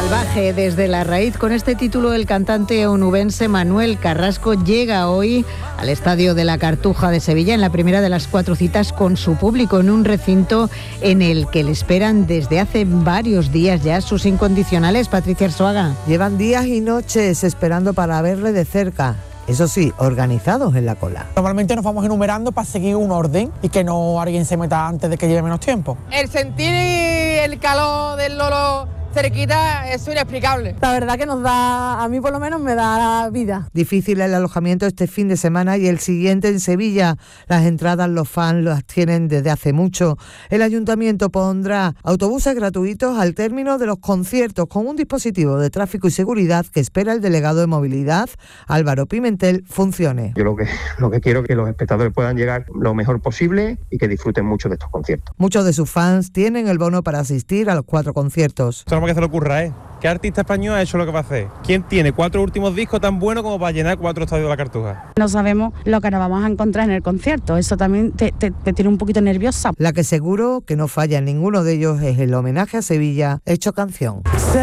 Salvaje desde la raíz. Con este título, el cantante onubense Manuel Carrasco llega hoy al Estadio de la Cartuja de Sevilla, en la primera de las 4 citas con su público, en un recinto en el que le esperan desde hace varios días ya sus incondicionales. Patricia Arzuaga. Llevan días y noches esperando para verle de cerca. Eso sí, organizados en la cola. Normalmente nos vamos enumerando para seguir un orden y que no alguien se meta antes de que lleve menos tiempo. El sentir el calor del Lolo cerquita es inexplicable. La verdad que nos da, a mí por lo menos me da vida. Difícil el alojamiento este fin de semana y el siguiente en Sevilla. Las entradas los fans las tienen desde hace mucho. El ayuntamiento pondrá autobuses gratuitos al término de los conciertos con un dispositivo de tráfico y seguridad que espera el delegado de movilidad, Álvaro Pimentel, funcione. Yo lo que quiero es que los espectadores puedan llegar lo mejor posible y que disfruten mucho de estos conciertos. Muchos de sus fans tienen el bono para asistir a los 4 conciertos. Que se le ocurra, ¿qué artista español ha hecho lo que va a hacer? ¿Quién tiene 4 últimos discos tan buenos como para llenar 4 estadios de la Cartuja? No sabemos lo que nos vamos a encontrar en el concierto, eso también te tiene un poquito nerviosa. La que seguro que no falla en ninguno de ellos es el homenaje a Sevilla hecho canción.